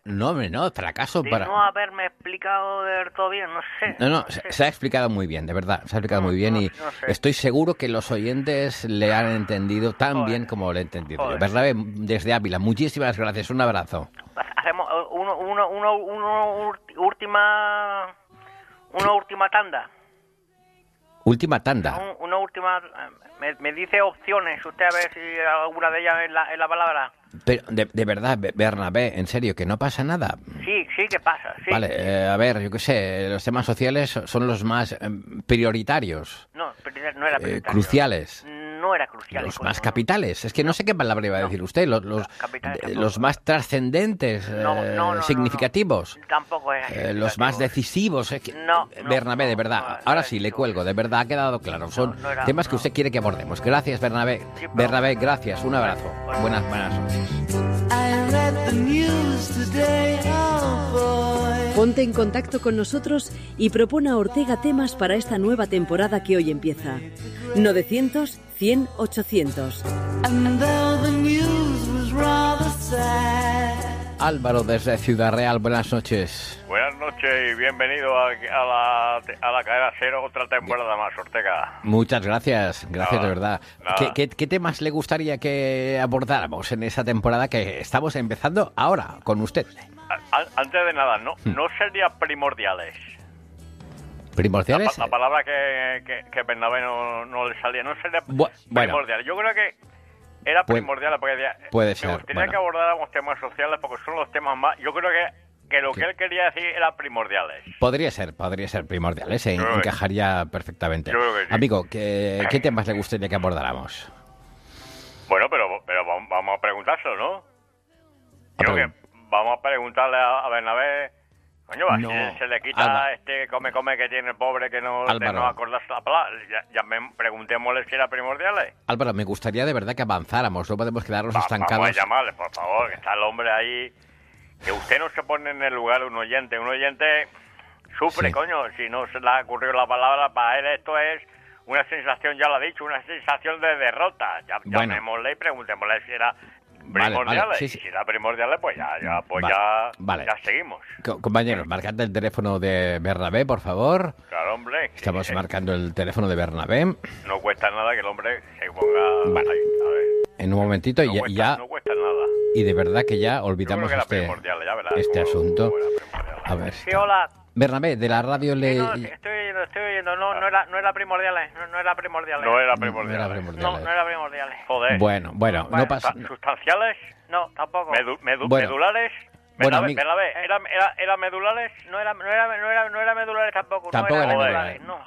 No, hombre, no, fracaso De para... no haberme explicado del todo bien, no sé. No, sé. se ha explicado muy bien, de verdad, se ha explicado muy bien y no sé. estoy seguro que los oyentes le han entendido tan Joder. bien como lo he entendido yo. Joder. Bernabé, desde Ávila, muchísimas gracias, un abrazo. Hacemos una última tanda. Última tanda. Una última... Me dice opciones, usted a ver si alguna de ellas es la palabra. Pero, de verdad, Bernabé, en serio, que no pasa nada. Sí, ¿qué pasa? Sí. Vale, a ver, yo qué sé, los temas sociales son los más prioritarios. No era prioritario. Cruciales. No era crucial. Los más capitales. Es que no sé qué palabra iba a decir usted. Los más trascendentes, significativos. Tampoco es los más decisivos. Es que, Bernabé, de verdad. Ahora sí, le cuelgo. De verdad, ha quedado claro. Son temas que usted quiere que abordemos. Gracias, Bernabé. Sí, Bernabé, gracias. Un abrazo. Buenas noches. Ponte en contacto con nosotros y propone a Ortega temas para esta nueva temporada que hoy empieza. 900-100-800. Álvaro, desde Ciudad Real, buenas noches. Buenas noches y bienvenido a la cadena Cero, otra temporada más, Ortega. Muchas gracias, de verdad. ¿Qué temas le gustaría que abordáramos en esa temporada que estamos empezando ahora con usted? Antes de nada, no sería primordiales. ¿Primordiales? La palabra que Bernabé no le salía, no sería primordial. Yo creo que era primordial porque puede ser. Me gustaría que abordáramos temas sociales porque son los temas más... Yo creo que lo que él quería decir era primordiales. Podría ser primordiales, encajaría perfectamente. Yo creo que sí. Amigo, ¿qué temas le gustaría que abordáramos? Bueno, pero vamos a preguntárselo, ¿no? Creo que vamos a preguntarle a Bernabé... Coño, así se le quita come que tiene el pobre que no acordarse la palabra. Ya preguntémosle si era primordiales. Álvaro, me gustaría de verdad que avanzáramos, no podemos quedarnos estancados. Vamos a llamarle, por favor, que está el hombre ahí. Que usted no se pone en el lugar de un oyente. Un oyente sufre, coño, si no se le ha ocurrido la palabra. Para él esto es una sensación, ya lo ha dicho, una sensación de derrota. Llamémosle y preguntémosle si era... primordiales. Sí. Y si era primordiales, pues ya seguimos. Compañeros, marcad el teléfono de Bernabé, por favor. Claro, hombre. Estamos marcando el teléfono de Bernabé. No cuesta nada que el hombre se ponga ahí, a ver. En un momentito no cuesta nada. Y de verdad que ya olvidamos este asunto. A ver. Sí, hola. Bernabé, de la radio le... Estoy oyendo. No era primordiales. No era primordiales. Joder. Bueno, no pasa... ¿Sustanciales? No, tampoco. ¿Medulares? Bueno, ¿Era medulares? No era medulares tampoco. Tampoco era medulares. No.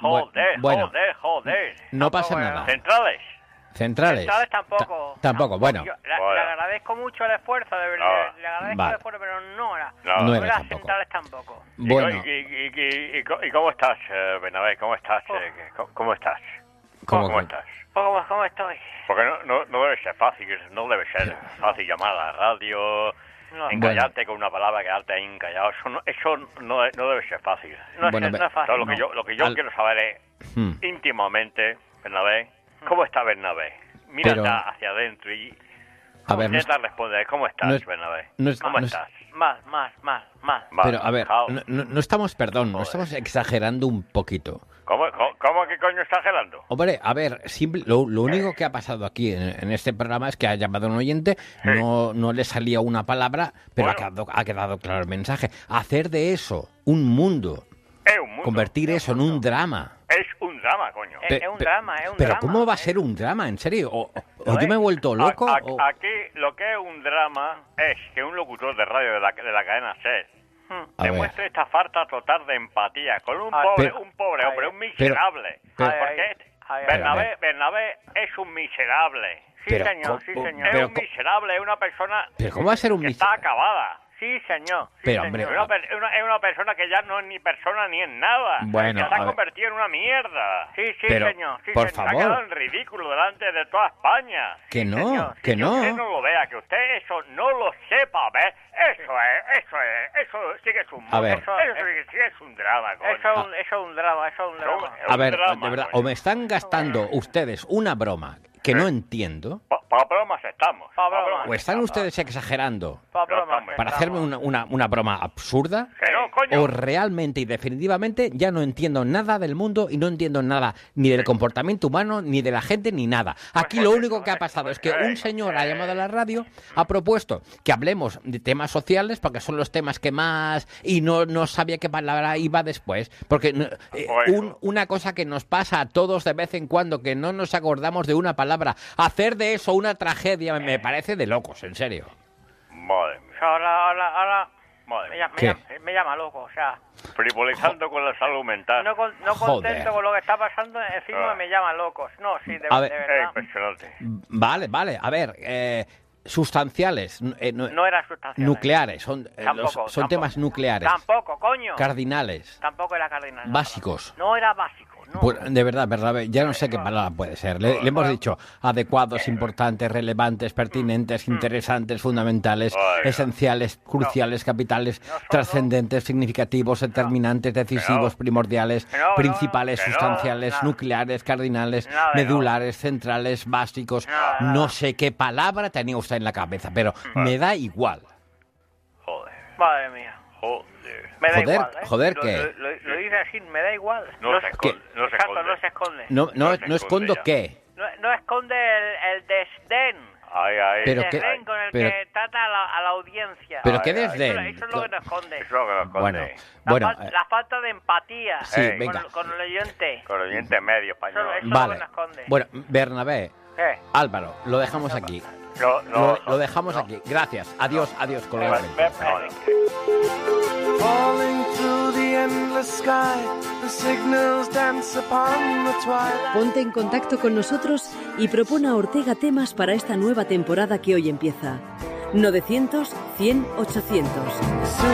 Joder. No pasa nada. ¿Centrales? Tampoco. Tampoco, bueno. Le agradezco mucho el esfuerzo, de verdad. Le agradezco el esfuerzo, pero no era tampoco. centrales tampoco. Bueno. ¿Y cómo estás, Bernabé? ¿Cómo estás? ¿Cómo estás? ¿Cómo estás? ¿Cómo estoy? Porque no debe ser fácil fácil llamar a la radio, encallarte con una palabra, quedarte ahí encallado. Eso no debe ser fácil. No es fácil. Lo que yo quiero saber es, íntimamente, Bernabé, ¿cómo está Bernabé? Mira hacia adentro y intenta responder. ¿Cómo estás, Bernabé? ¿Cómo estás? Más. Pero, a ver, no estamos exagerando un poquito. ¿Cómo que coño exagerando? Hombre, a ver, lo único que ha pasado aquí en este programa es que ha llamado un oyente, no le salía una palabra, pero ha quedado claro el mensaje. Hacer de eso un mundo, convertir eso en un drama. Es un drama, coño. Es un drama. Pero ¿cómo va a ser un drama? ¿En serio? ¿O yo me he vuelto loco? Aquí lo que es un drama es que un locutor de radio de la cadena SER demuestre esta falta total de empatía con un pobre hombre, un miserable. Porque Bernabé es un miserable. Sí, señor. Es un miserable, es una persona ¿pero cómo va a ser un que está acabada. Sí, señor. Pero, hombre, es una persona que ya no es ni persona ni es nada. Bueno, que se ha convertido en una mierda. Sí, señor. Por favor. Se ha quedado en ridículo delante de toda España. Que no. Que usted no lo vea, que usted eso no lo sepa, ¿ves? Eso sí que es un a ver. Eso sí que es un drama, coño. Eso es un drama. A ver, de verdad, o me están gastando ustedes una broma que no entiendo. Para bromas estamos. ¿O están ustedes exagerando Para hacerme una broma absurda? No, coño. ¿O realmente y definitivamente ya no entiendo nada del mundo y no entiendo nada ni del comportamiento humano, ni de la gente, ni nada? Aquí lo único que ha pasado es que un señor ha llamado a la radio, ha propuesto que hablemos de temas sociales, porque son los temas que más... Y no sabía qué palabra iba después. Porque una cosa que nos pasa a todos de vez en cuando, que no nos acordamos de una palabra. Hacer de eso una tragedia me parece de locos, en serio. Madre mía. Ahora ¿Qué? me llama loco, o sea... Frivolizando con la salud mental. No contento con lo que está pasando, encima me llama locos. No, sí, de verdad. Impresionante. Vale. A ver, sustanciales. No era sustancial. Nucleares. Son Tampoco. temas nucleares. Tampoco, coño. Cardinales. Tampoco era cardinal. Básicos. No era básico. No. Pues, de verdad, ya no sé qué palabra puede ser. Le hemos dicho adecuados, importantes, relevantes, pertinentes, interesantes, fundamentales, esenciales, cruciales, capitales, trascendentes, significativos, determinantes, decisivos, primordiales, principales, sustanciales, nucleares, cardinales, medulares, centrales, básicos. No sé qué palabra tenía usted en la cabeza, pero me da igual. Joder. Madre mía. Me da igual, ¿eh? Joder, ¿qué? Lo dice así, me da igual. No se esconde. No se esconde. No escondo qué. No esconde el desdén. Ay. Pero El desdén con el que trata a la audiencia. ¿Pero qué desdén? Eso es lo que no esconde. Eso es lo que nos esconde. Bueno. La falta de empatía. Sí, venga. Con el oyente. Con el oyente medio español. Eso es Vale. lo que no esconde. Bueno, Bernabé, ¿Qué? Álvaro, lo dejamos aquí. Lo dejamos aquí. Gracias. Adiós, colgado. Ponte en contacto con nosotros y propone a Ortega temas para esta nueva temporada que hoy empieza. 900 100 800.